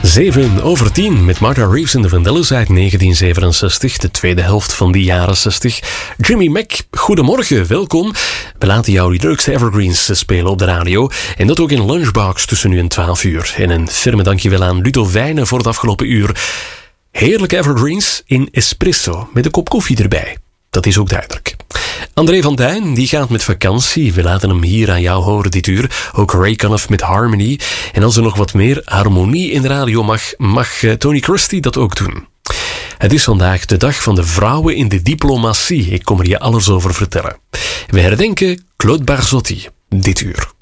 7:10 met Martha Reeves en de Vandellas uit 1967, de tweede helft van die jaren 60. Jimmy Mac, goedemorgen, welkom. We laten jou die leukste evergreens spelen op de radio. En dat ook in Lunchbox tussen nu en 12 uur. En een ferme dankjewel aan Ludo Wijnen voor het afgelopen uur. Heerlijke evergreens in espresso met een kop koffie erbij. Dat is ook duidelijk. André van Duin, die gaat met vakantie. We laten hem hier aan jou horen dit uur. Ook Ray Conniff met Harmony. En als er nog wat meer harmonie in de radio mag Tony Christie dat ook doen. Het is vandaag de dag van de vrouwen in de diplomatie. Ik kom er je alles over vertellen. We herdenken Claude Barzotti dit uur.